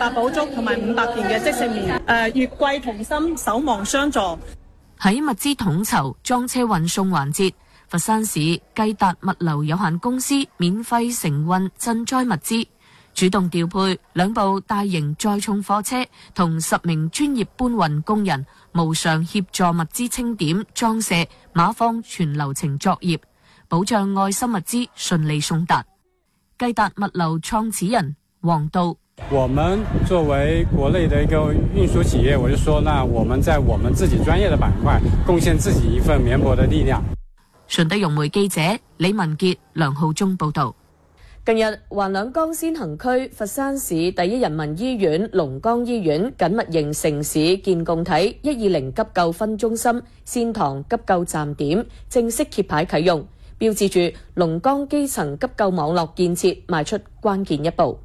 8寶粥同埋500件嘅即食麵。月桂同心，守望相助。 喺物資統籌裝車運送環節，佛山市繼達物流有限公司免費承運賑災物資，主動調配2部大型載重貨車同10名專業搬運工人，無償協助物資清點、裝卸、碼放全流程作業，保障愛心物資順利送達。繼達物流創始人黃道： 我們作為國內的一個運輸企業，我就說，那我們在我們自己專業的板塊貢獻自己一份綿薄的力量。 順德融媒記者李文傑、梁浩忠報道。 近日，橫兩江先行區佛山市第一人民醫院龍崗醫院緊密型城市健共體120急救分中心仙塘急救站點正式揭牌啟用，標誌住龍崗基層急救網絡建設邁出關鍵一步。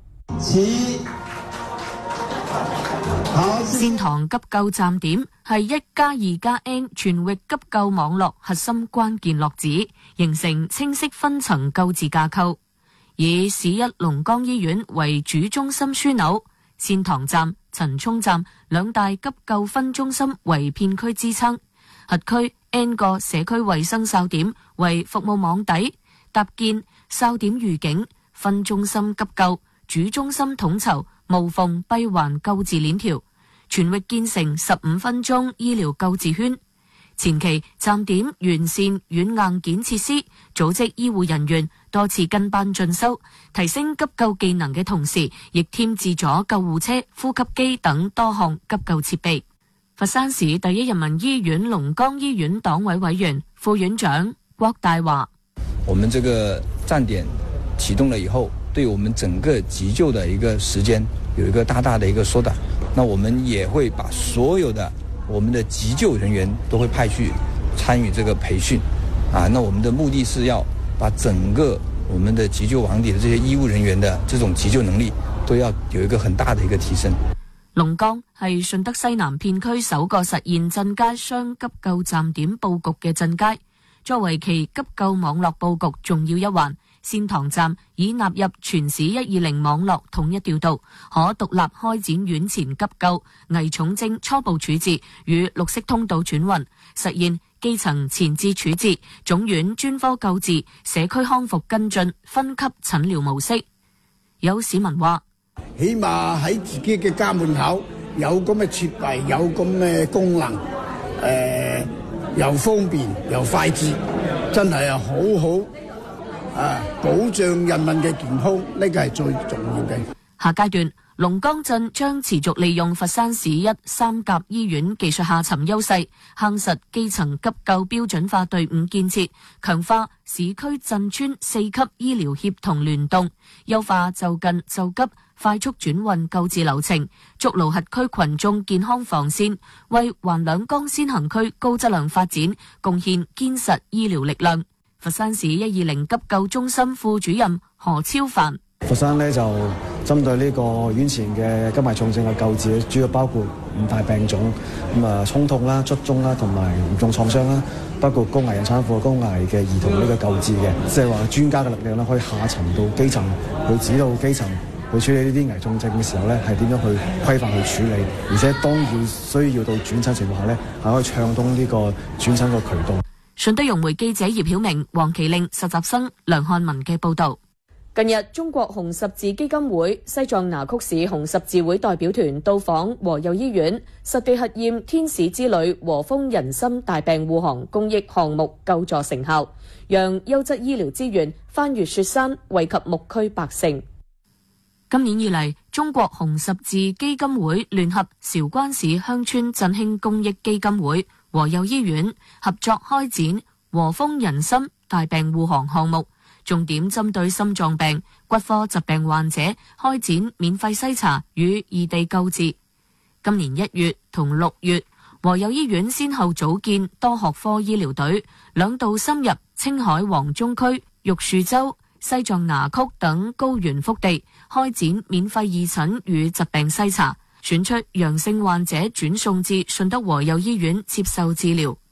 仙塘急救站點係1+2+N 全域急救網絡核心關鍵落子，形成清晰分層救治架構。以市一龍崗醫院為主中心樞紐，仙塘站、陳涌站2大急救分中心為片區支撐，轄區 N 個社區衛生哨點為服務網底，搭建哨點預警、分中心急救、主中心統籌、無縫閉環救治鏈條，全域建成15分鐘醫療救治圈。前期站點完善軟硬件設施，組織醫護人員多次跟班進修，提升急救技能嘅同時，亦添置咗救護車、呼吸機等多項急救設備。佛山市第一人民醫院龍崗醫院黨委委員、副院長郭大華： 我們這個站點啟動了以後，對我們整個急救的一個時間有一個大大的一個縮短。那我們也會把所有的我們的急救人員都會派去參與這個培訓，那我們的目的是要把整個我們的急救網底的這些醫務人員的這種急救能力都要有一個很大的一個提升。 龍崗係順德西南片區首個實現鎮街雙急救站點佈局嘅鎮街，作為其急救網絡佈局重要一環。仙塘站已納入全市120網絡統一調度，可獨立開展院前急救、危重症初步處置與綠色通道轉運，實現基層前置處置、總院專科救治、社區康復跟進、分級診療模式。有市民話： 起碼喺自己嘅家門口有咁嘅設備，有咁嘅功能，又方便又快捷，真係好好。保障人民嘅健康，呢個係最重要嘅。 下階段，龍崗鎮將持續利用佛山市一3甲醫院技術下沉優勢，夯實基層急救標準化隊伍建設，強化市區鎮村4級醫療協同聯動，優化就近就急快速轉運救治流程，築牢轄區群眾健康防線，為橫兩江先行區高質量發展貢獻堅實醫療力量。佛山市120急救中心副主任何超凡： 佛山呢就針對呢個院前嘅急危重症嘅救治，主要包括5大病種，衝痛啦、卒中啦，同埋嚴重創傷啦，包括高危孕產婦、高危嘅兒童呢個救治嘅，即係話專家嘅力量咧，可以下沉到基層，去指導基層去處理呢啲危重症嘅時候咧，係點樣去規範去處理，而且當需要到轉診情況下咧，係可以暢通呢個轉診嘅渠道。 順德融媒記者葉曉明、黃麒令、實習生梁漢文嘅報道。 近日，中國紅十字基金會西藏拿曲市紅十字會代表團到訪和佑醫院，實地核驗天使之旅和豐人心大病護航公益項目救助成效，讓優質醫療資源翻越雪山，惠及牧區百姓。 今年以嚟，中國紅十字基金會聯合韶關市鄉村振興公益基金會和佑醫院合作開展和豐人心大病護航項目，重點針對心臟病、骨科疾病患者開展免費篩查與異地救治。今年1月同6月，和佑醫院先後組建多學科醫療隊，兩度深入青海黃中區、玉樹洲、西藏拿曲等高原腹地，開展免費義診與疾病篩查，選出陽性患者轉送至順德和佑醫院接受治療。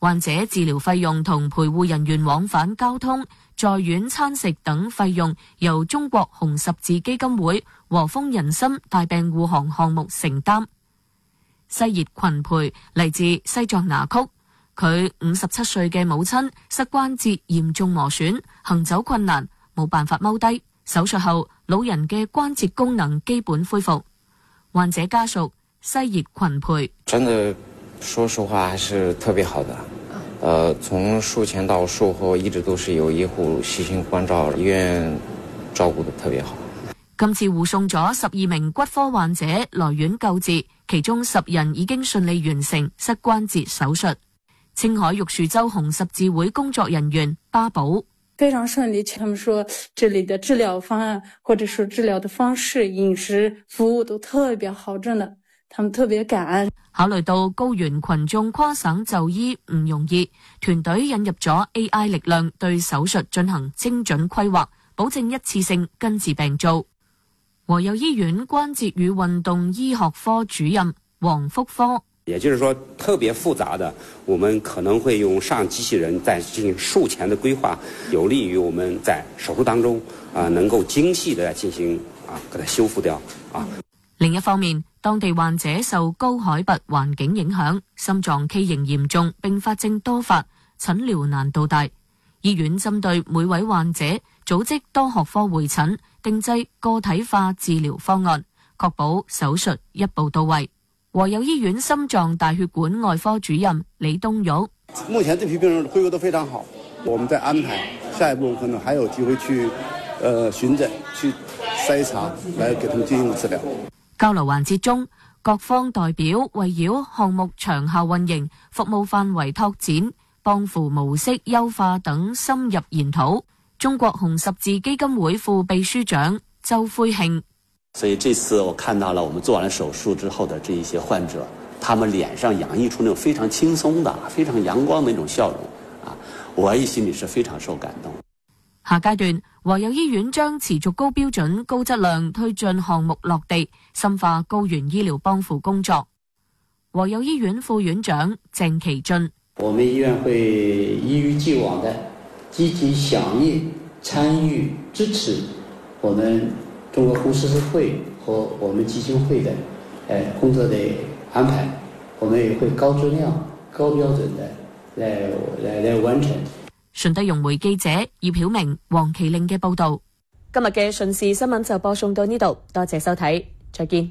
患者治療費用同陪護人員往返交通、在院餐食等費用由中國紅十字基金會和豐人心大病護航項目承擔。西熱群培嚟自西藏拿曲，佢57歲嘅母親膝關節嚴重磨損，行走困難，冇辦法踎低。手術後，老人嘅關節功能基本恢復。患者家屬西熱群培， 真的說實話還是特別好的。從術前到術後一直都是有醫護細心關照，醫院照顧得特別好。 今次護送咗12名骨科患者來院救治，其中10人已經順利完成膝關節手術。青海玉樹州紅十字會工作人員巴寶， 非常順利，他們說這裡的治療方案或者說治療的方式、飲食服務都特別好，真的，他們特別感恩。 考慮到高原群眾跨省就醫唔容易，團隊引入咗 AI 力量對手術進行精準規劃，保證一次性根治病灶。和友醫院關節與運動醫學科主任黃福科， 也就是說特別複雜的，我們可能會用上機器人在進行術前的規劃，有利於我們在手術當中能夠精細地進行給它修復掉。 另一方面，當地患者受高海拔環境影響，心臟畸形嚴重，併發症多發，診療難度大。醫院針對每位患者組織多學科會診，定製個體化治療方案，確保手術一步到位。和友醫院心臟大血管外科主任李東玉， 目前這批病人恢復得非常好，我們在安排下一步可能還有機會去巡診、去篩查，來給他們進行治療。 交流環節中，各方代表圍繞項目長效運營、服務範圍拓展、幫扶模式優化等深入研討。中國紅十字基金會副秘書長周輝慶， 所以這次我看到了我們做完了手術之後的這一些患者，他們臉上洋溢出那種非常輕鬆的、非常陽光的那種笑容啊，我心裡是非常受感動。 下階段，和友醫院將持續高標準、高質量推進項目落地，深化高原醫療幫扶工作。和友醫院副院長鄭其俊， 我們醫院會一如既往的積極響應、參與、支持我們中國紅十字會和我們基金會的工作的安排，我們也會高質量、高標準的來完成。 順德融媒記者葉曉明、黃麒麟嘅報道。 今日嘅順事新聞就播送到呢度，多謝收睇，再見。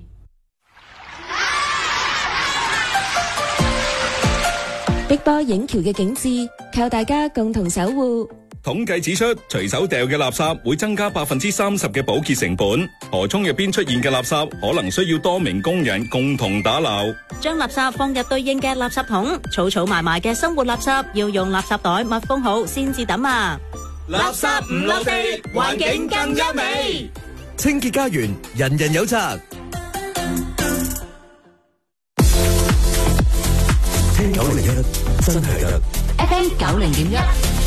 碧波映橋嘅景致，靠大家共同守護。 統計指出，隨手掉嘅垃圾會增加30%嘅保潔成本。河涌入邊出現嘅垃圾可能需要多名工人共同打撈。 將垃圾放入對應嘅垃圾桶，儲埋埋嘅生活垃圾要用垃圾袋密封好先至抌啊！ 垃圾唔落地，環境更優美。 清潔家園，人人有責。聽901真係得。 FM 90.1。